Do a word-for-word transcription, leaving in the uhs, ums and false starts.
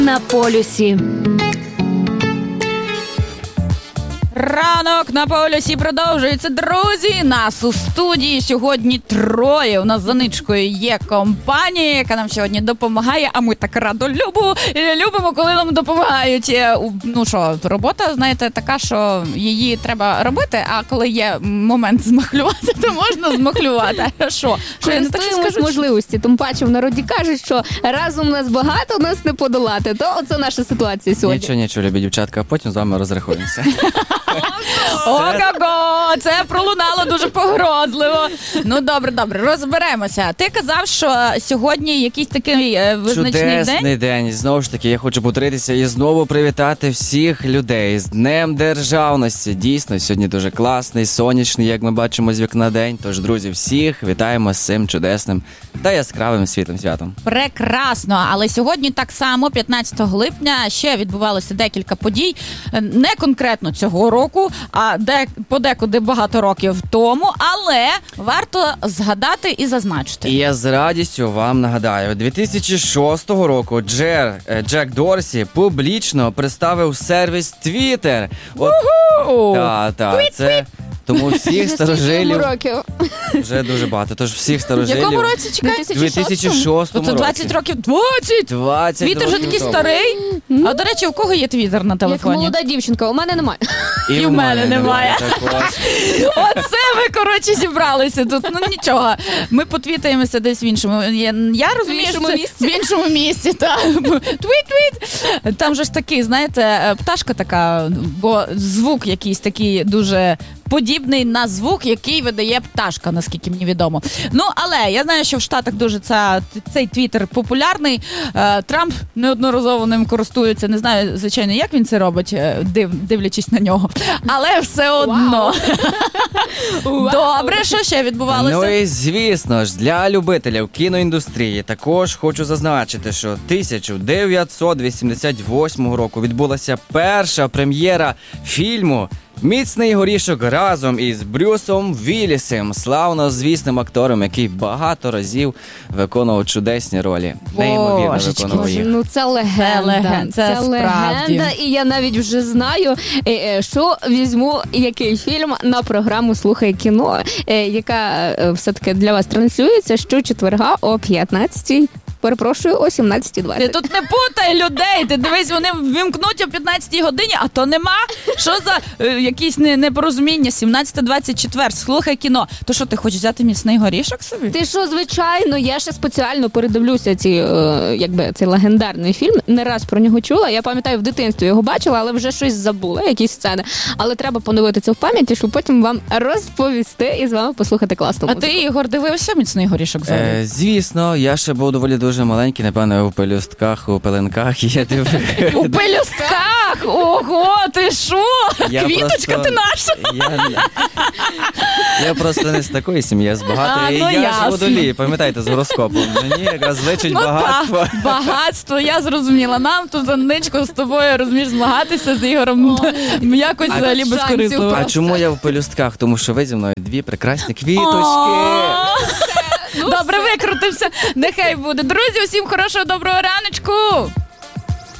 На полюсі. Ранок на полюсі продовжується, друзі. Нас у студії сьогодні троє. У нас за ничкою є компанія, яка нам сьогодні допомагає, а ми так радо любимо, любимо, коли нам допомагають. Ну що, робота, знаєте, така, що її треба робити, а коли є момент змахлювати, то можна змахлювати. А що? Що я не так Користуємось скажу? можливості. Тим паче в народі кажуть, що разом нас багато, нас не подолати. То оце наша ситуація сьогодні. Нічого, нічого, любі дівчатка, а потім з вами розрахуємося. Ого-го, це пролунало дуже погрозливо. Ну, добре, добре, розберемося. Ти казав, що сьогодні якийсь такий е, визначний Чудесний день? день. Знову ж таки, я хочу повторитися і знову привітати всіх людей з Днем Державності. Дійсно, сьогодні дуже класний, сонячний, як ми бачимо з вікна день. Тож, друзі, всіх вітаємо з цим чудесним та яскравим світлим святом. Прекрасно, але сьогодні так само, п'ятнадцятого липня, ще відбувалося декілька подій. Не конкретно цього року, а де, подекуди багато років тому, але варто згадати і зазначити. І я з радістю вам нагадаю, дві тисячі шостого року Джер, е, Джек Дорсі публічно представив сервіс Twitter. От, та, та, це... Тому всіх старожилів років. вже дуже багато. Тож всіх старожилів. В якому році, чекай? дві тисячі шостому Це році. двадцять років. двадцять! двадцять Твіттер вже років такий тому. старий. А, до речі, у кого є твіттер на Як телефоні? молода дівчинка, у мене немає. І в мене немає. Також. Оце ми, коротше, зібралися тут. Ну, нічого. Ми потвітаємося десь в іншому. Я, я розумію, іншому що це місці? в іншому місці. Так. Твіт-твіт. Там же ж такий, знаєте, пташка така, бо звук якийсь такий дуже подібний на звук, який видає пташка, наскільки мені відомо. Ну, але я знаю, що в Штатах дуже ця, цей твіттер популярний. Е, Трамп неодноразово ним користується. Не знаю, звичайно, як він це робить, е, див, дивлячись на нього. Але все одно. Добре, що ще відбувалося? Ну і звісно ж, для любителів кіноіндустрії також хочу зазначити, що тисяча дев'ятсот вісімдесят восьмого року відбулася перша прем'єра фільму «Міцний горішок» разом із Брюсом Віллісом, славнозвісним актором, який багато разів виконував чудесні ролі. Неймовірно Божечки. виконував їх. Ну це легенда. Це леген- це справді. легенда, і я навіть вже знаю, е, е, що візьму, який фільм на програму «Слухай кіно», е, яка е, все-таки для вас транслюється щочетверга о п'ятнадцятій. Перепрошую, о сімнадцятій Ти двадцять. тут не путай людей, ти дивись, вони вимкнуть о п'ятнадцятій годині, а то нема. Що за е, якісь не, непорозуміння? сімнадцята двадцять четвер, слухай кіно. То що, ти хочеш взяти міцний горішок собі? Ти що, звичайно, я ще спеціально передивлюся ці, е, якби, цей легендарний фільм. Не раз про нього чула. Я пам'ятаю, в дитинстві його бачила, але вже щось забула, якісь сцени. Але треба поновити це в пам'яті, щоб потім вам розповісти і з вами послухати класну А музику. ти, Ігор, дивився міцний горішок взагалі? Е, звісно, я ще був доволі дуже маленький, напевно, у пелюстках, у пеленках. Я дивив. У пелюстках! Ого, ти що? Я Квіточка просто- ти наша! Я, я просто не з такої сім'ї, я з багатої. А, ну, я ясно. ж водолій, пам'ятаєте, з гороскопом. Мені якраз личить Ну багатство. так, багатство, я зрозуміла. Нам тут Анничко з тобою, розумієш, змагатися з Ігорем якось А взагалі без безкорисливо. шансів. А чому я в пелюстках? Тому що ви зі мною дві прекрасні квіточки. О, Добре, викрутився. Нехай буде. Друзі, усім хорошого, доброго раночку.